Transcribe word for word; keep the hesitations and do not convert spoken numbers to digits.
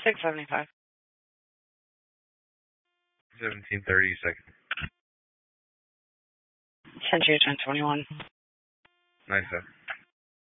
six seventy-five. seventeen thirty second. ten two, ten twenty-one. Nice, sir.